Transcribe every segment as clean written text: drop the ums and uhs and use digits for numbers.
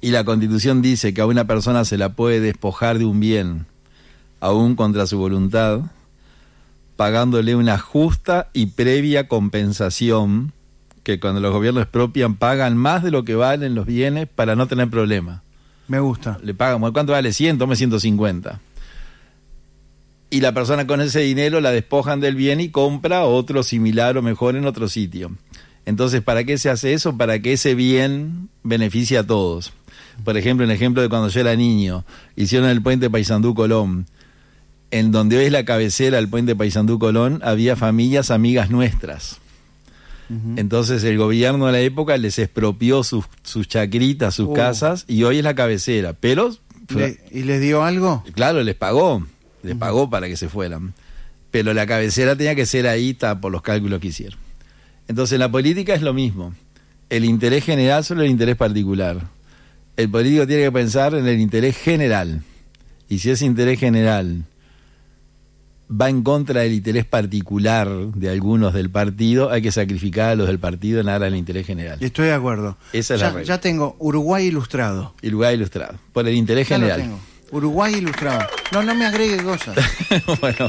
y la Constitución dice que a una persona se la puede despojar de un bien, aún contra su voluntad, pagándole una justa y previa compensación, que cuando los gobiernos expropian pagan más de lo que valen los bienes para no tener problema. Me gusta. Le pagan, ¿cuánto vale? 100, tome 150. Y la persona con ese dinero la despojan del bien y compra otro similar o mejor en otro sitio. Entonces, ¿para qué se hace eso? Para que ese bien beneficie a todos. Por ejemplo, un ejemplo de cuando yo era niño, hicieron el puente Paysandú-Colón. En donde hoy es la cabecera del puente Paysandú-Colón, había familias amigas nuestras. Entonces el gobierno de la época les expropió sus chacritas, sus casas, y hoy es la cabecera. Pero ¿y les dio algo? Claro, les pagó para que se fueran. Pero la cabecera tenía que ser ahí por los cálculos que hicieron. Entonces la política es lo mismo. El interés general sobre el interés particular. El político tiene que pensar en el interés general. Y si ese interés general va en contra del interés particular de algunos del partido, hay que sacrificar a los del partido en aras del interés general. Estoy de acuerdo. Esa es la regla. Ya tengo Uruguay ilustrado. Uruguay ilustrado, por el interés general. Lo tengo. Uruguay ilustrado. No me agregue cosas. Bueno.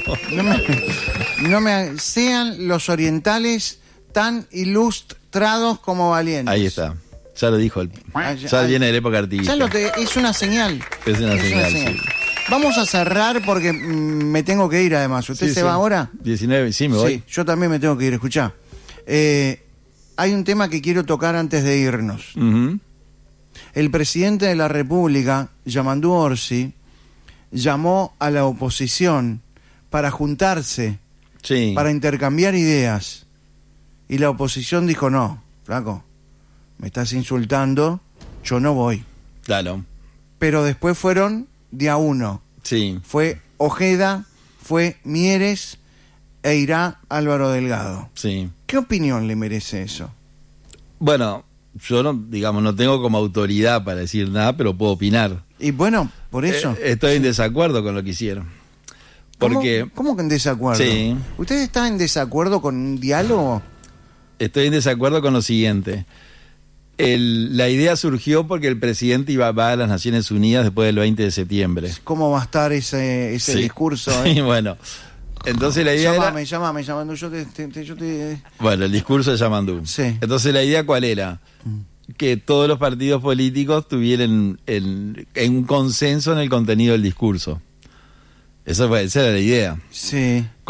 Sean los orientales tan ilustrados como valientes. Ahí está. Ya lo dijo. Ya viene de la época artiguista. Es una señal. Es una señal. Sí. Vamos a cerrar porque me tengo que ir además. ¿Usted se va ahora? 19, sí, me voy. Sí, yo también me tengo que ir. Escuchá. Hay un tema que quiero tocar antes de irnos. El presidente de la República, Yamandú Orsi, llamó a la oposición para juntarse, para intercambiar ideas. Y la oposición dijo, no, flaco, me estás insultando, yo no voy. Claro. Pero después fueron de a uno. Sí. Fue Ojeda, fue Mieres e irá Álvaro Delgado. Sí. ¿Qué opinión le merece eso? Bueno, yo no tengo como autoridad para decir nada, pero puedo opinar. Y bueno, por eso. Estoy en desacuerdo con lo que hicieron. Porque, ¿Cómo que en desacuerdo? Sí. ¿Usted está en desacuerdo con un diálogo? Estoy en desacuerdo con lo siguiente. La idea surgió porque el presidente va a las Naciones Unidas después del 20 de septiembre. ¿Cómo va a estar ese discurso? Sí, bueno. Entonces la idea Llámame, yo te... Bueno, el discurso de Yamandú. Sí. Entonces la idea ¿cuál era? Que todos los partidos políticos tuvieran un consenso en el contenido del discurso. Esa era la idea. Sí.